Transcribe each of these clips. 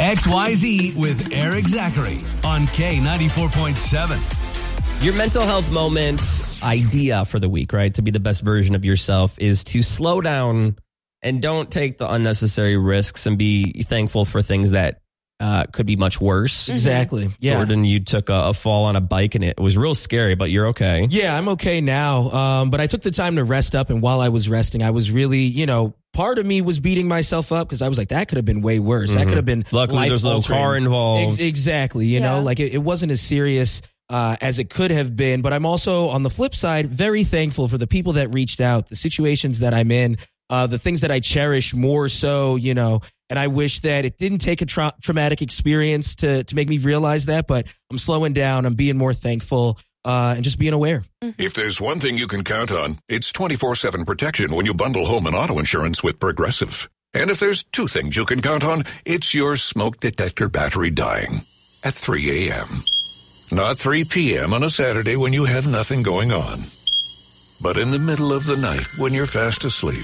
XYZ with Eric Zachary on K94.7. Your mental health moment idea for the week, right? To be the best version of yourself is to slow down and don't take the unnecessary risks and be thankful for things that could be much worse. Exactly. Yeah. Jordan, you took a fall on a bike and it was real scary, but you're okay. Yeah, I'm okay now. But I took the time to rest up. And while I was resting, I was really, part of me was beating myself up because I was like, that could have been way worse. That could have been Luckily, there's no car involved. Exactly. It wasn't as serious as it could have been. But I'm also, on the flip side, very thankful for the people that reached out, the situations that I'm in, the things that I cherish more so, and I wish that it didn't take a traumatic experience to make me realize that, but I'm slowing down. I'm being more thankful and just being aware. If there's one thing you can count on, it's 24/7 protection when you bundle home and auto insurance with Progressive. And if there's two things you can count on, it's your smoke detector battery dying at 3 a.m. Not 3 p.m. on a Saturday when you have nothing going on, but in the middle of the night when you're fast asleep.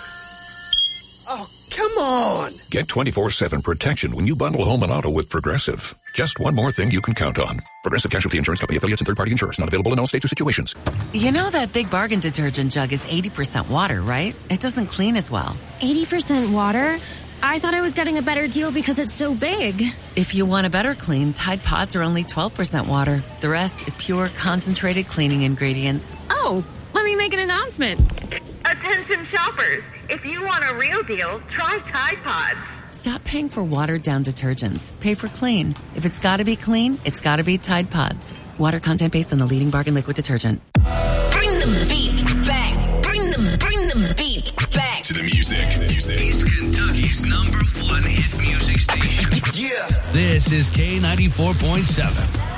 Oh, come on! Get 24/7 protection when you bundle home and auto with Progressive. Just one more thing you can count on. Progressive Casualty Insurance Company, affiliates, and third-party insurers. Not available in all states or situations. You know that Big Bargain detergent jug is 80% water, right? It doesn't clean as well. 80% water? I thought I was getting a better deal because it's so big. If you want a better clean, Tide Pods are only 12% water. The rest is pure, concentrated cleaning ingredients. Oh, let me make an announcement. Attention shoppers, if you want a real deal, try Tide Pods. Stop paying for watered-down detergents. Pay for clean. If it's got to be clean, it's got to be Tide Pods. Water content based on the leading bargain liquid detergent. Bring the beat back. Bring the beat back. To the music. East Kentucky's #1 hit music station. Yeah. This is K94.7.